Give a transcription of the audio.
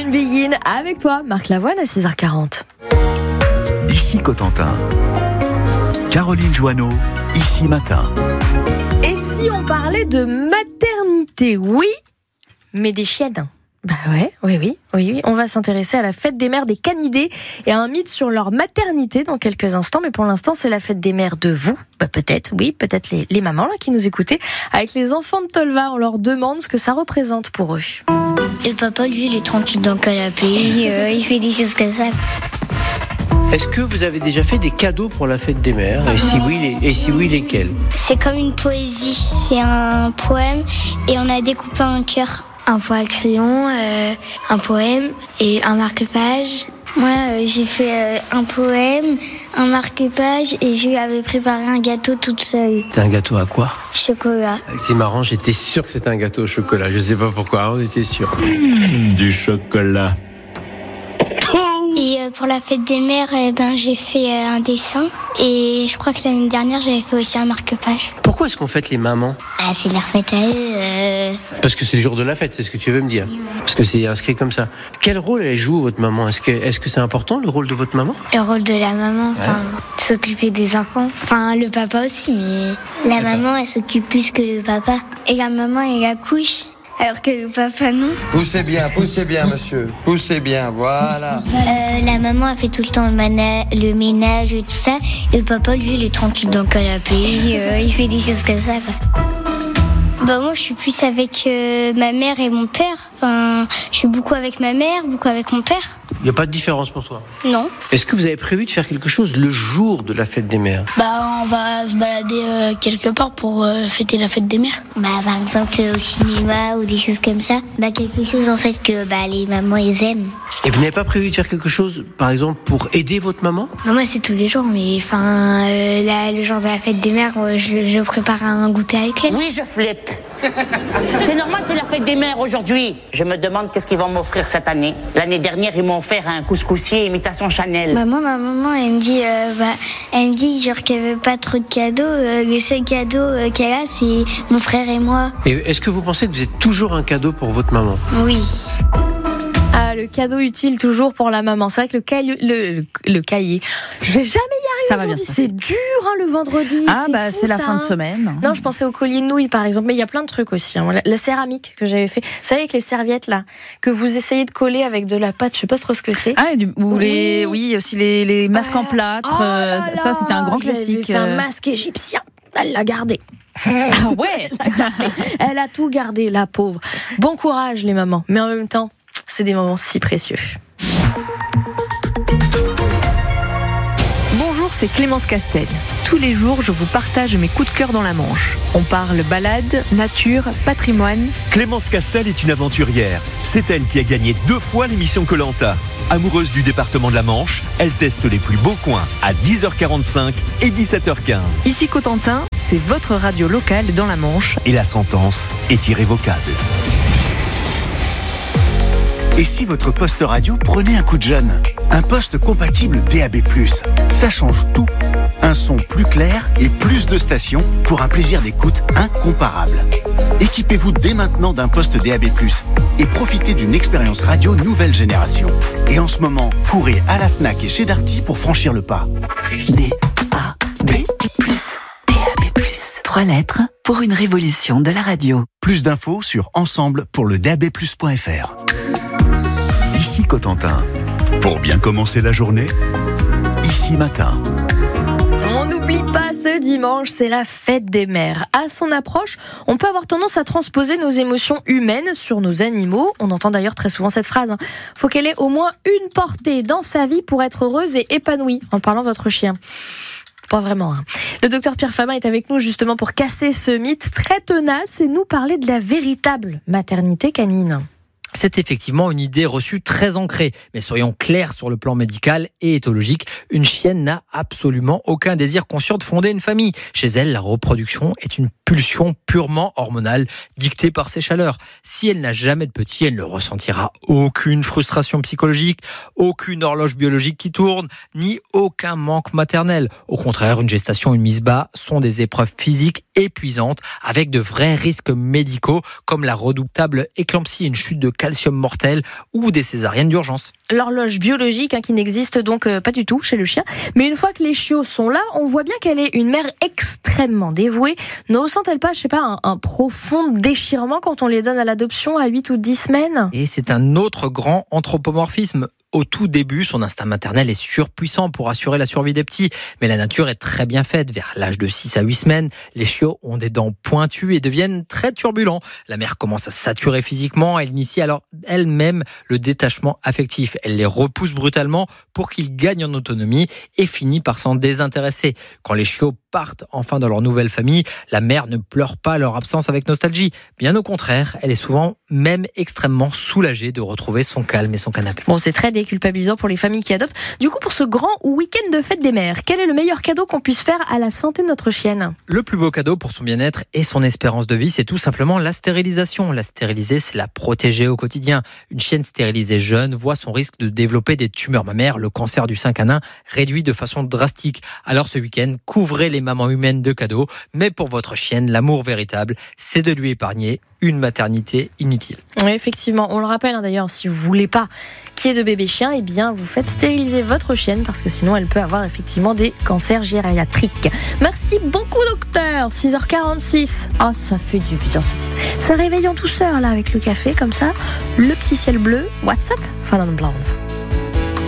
Can Begin avec toi, Marc Lavoine à 6h40. Ici Cotentin. Caroline Joanneau, ici Matin. Et si on parlait de maternité, oui, mais des chiennes. Bah oui. On va s'intéresser à la fête des mères des canidés et à un mythe sur leur maternité dans quelques instants. Mais pour l'instant, c'est la fête des mères de vous. Peut-être les mamans là qui nous écoutaient. Avec les enfants de Tolva, on leur demande ce que ça représente pour eux. Et papa, lui, il est tranquille dans le canapé. Il fait des choses comme ça. Est-ce que vous avez déjà fait des cadeaux pour la fête des mères ? Et si oui, lesquels ? C'est comme une poésie. C'est un poème et on a découpé un cœur. Un pot à crayon, un poème et un marque-page. Moi, j'ai fait un poème, un marque-page et je lui avais préparé un gâteau toute seule. C'est un gâteau à quoi ? Chocolat. C'est marrant, j'étais sûr que c'était un gâteau au chocolat. Je sais pas pourquoi, on était sûr. Du chocolat. Et pour la fête des mères, j'ai fait un dessin. Et je crois que l'année dernière, j'avais fait aussi un marque-page. Pourquoi est-ce qu'on fête les mamans ? C'est leur fête à eux. Parce que c'est le jour de la fête, c'est ce que tu veux me dire. Parce que c'est inscrit comme ça. Quel rôle elle joue, votre maman ? Est-ce que c'est important, le rôle de votre maman ? Le rôle de la maman, s'occuper des enfants. Le papa aussi, mais la maman, elle s'occupe plus que le papa. Et la maman, elle accouche. Alors que le papa, non. Poussez bien, monsieur. Poussez bien, voilà. La maman, elle fait tout le temps le ménage et tout ça. Et le papa, lui, il est tranquille dans le canapé. Il fait des choses comme ça, quoi. Moi, je suis plus avec ma mère et mon père. Je suis beaucoup avec ma mère, beaucoup avec mon père. Il n'y a pas de différence pour toi ? Non. Est-ce que vous avez prévu de faire quelque chose le jour de la fête des mères ? On va se balader quelque part pour fêter la fête des mères. Par exemple au cinéma ou des choses comme ça. Quelque chose en fait que les mamans ils aiment. Et vous n'avez pas prévu de faire quelque chose, par exemple, pour aider votre maman ? Moi c'est tous les jours, mais le jour de la fête des mères, je prépare un goûter avec elle. Oui, je flippe. C'est normal, c'est la fête des mères aujourd'hui. Je me demande qu'est-ce qu'ils vont m'offrir cette année. L'année dernière, ils m'ont offert un couscoussier imitation Chanel. Ma maman, elle me dit genre qu'elle veut pas trop de cadeaux. Le seul cadeau qu'elle a, c'est mon frère et moi. Et est-ce que vous pensez que vous êtes toujours un cadeau pour votre maman ? Oui. Ah, le cadeau utile toujours pour la maman. C'est vrai que le cahier. Je vais jamais y arriver. Ça va bien se passer. C'est dur, le vendredi. C'est la fin de semaine. Non, je pensais au collier de nouilles, par exemple. Mais il y a plein de trucs aussi. La céramique que j'avais fait. Vous savez, avec les serviettes, là, que vous essayez de coller avec de la pâte. Je sais pas trop ce que c'est. Aussi les masques en plâtre. Ça, c'était un grand classique. J'avais fait un masque égyptien. Elle l'a gardé. Ah ouais. Elle a tout gardé, la pauvre. Bon courage, les mamans. Mais en même temps, c'est des moments si précieux. Bonjour, c'est Clémence Castel. Tous les jours, je vous partage mes coups de cœur dans la Manche. On parle balade, nature, patrimoine. Clémence Castel est une aventurière. C'est elle qui a gagné 2 fois l'émission Koh-Lanta. Amoureuse du département de la Manche, elle teste les plus beaux coins à 10h45 et 17h15. Ici Cotentin, c'est votre radio locale dans la Manche. Et la sentence est irrévocable. Et si votre poste radio prenait un coup de jeune ? Un poste compatible DAB+. Ça change tout. Un son plus clair et plus de stations pour un plaisir d'écoute incomparable. Équipez-vous dès maintenant d'un poste DAB+, et profitez d'une expérience radio nouvelle génération. Et en ce moment, courez à la Fnac et chez Darty pour franchir le pas. DAB+. 3 lettres pour une révolution de la radio. Plus d'infos sur ensemble pour le DAB+.fr. Ici Cotentin. Pour bien commencer la journée, ici Matin. On n'oublie pas, ce dimanche, c'est la fête des mères. À son approche, on peut avoir tendance à transposer nos émotions humaines sur nos animaux. On entend d'ailleurs très souvent cette phrase. Faut qu'elle ait au moins une portée dans sa vie pour être heureuse et épanouie, en parlant de votre chien. Pas vraiment. Le docteur Pierre Famin est avec nous justement pour casser ce mythe très tenace et nous parler de la véritable maternité canine. C'est effectivement une idée reçue très ancrée. Mais soyons clairs sur le plan médical et éthologique, une chienne n'a absolument aucun désir conscient de fonder une famille. Chez elle, la reproduction est une pulsion purement hormonale dictée par ses chaleurs. Si elle n'a jamais de petit, elle ne ressentira aucune frustration psychologique, aucune horloge biologique qui tourne, ni aucun manque maternel. Au contraire, une gestation et une mise bas sont des épreuves physiques épuisantes avec de vrais risques médicaux comme la redoutable éclampsie, une chute de calcium mortel ou des césariennes d'urgence. L'horloge biologique qui n'existe donc pas du tout chez le chien. Mais une fois que les chiots sont là, on voit bien qu'elle est une mère extrêmement dévouée. Ne ressent-elle pas, un profond déchirement quand on les donne à l'adoption à 8 ou 10 semaines ? Et c'est un autre grand anthropomorphisme. Au tout début, son instinct maternel est surpuissant pour assurer la survie des petits. Mais la nature est très bien faite. Vers l'âge de 6 à 8 semaines, les chiots ont des dents pointues et deviennent très turbulents. La mère commence à saturer physiquement. Elle initie alors elle-même le détachement affectif. Elle les repousse brutalement pour qu'ils gagnent en autonomie et finit par s'en désintéresser. Quand les chiots partent enfin dans leur nouvelle famille, la mère ne pleure pas leur absence avec nostalgie. Bien au contraire, elle est souvent même extrêmement soulagée de retrouver son calme et son canapé. Bon, c'est très déculpabilisant pour les familles qui adoptent. Du coup, pour ce grand week-end de fête des mères, quel est le meilleur cadeau qu'on puisse faire à la santé de notre chienne ? Le plus beau cadeau pour son bien-être et son espérance de vie, c'est tout simplement la stérilisation. La stériliser, c'est la protéger au quotidien. Une chienne stérilisée jeune voit son risque de développer des tumeurs mammaires, le cancer du sein canin réduit de façon drastique. Alors ce week-end, couvrez les mamans humaines de cadeaux, mais pour votre chienne, l'amour véritable, c'est de lui épargner une maternité inutile. Oui, effectivement, on le rappelle d'ailleurs, si vous voulez pas qu'il y ait de bébé chien, eh bien vous faites stériliser votre chienne parce que sinon elle peut avoir effectivement des cancers gériatriques. Merci beaucoup docteur. 6h46. Ah, ça fait du bien. Ça réveille en douceur là avec le café comme ça, le petit ciel bleu. WhatsApp, Fun and Blonde.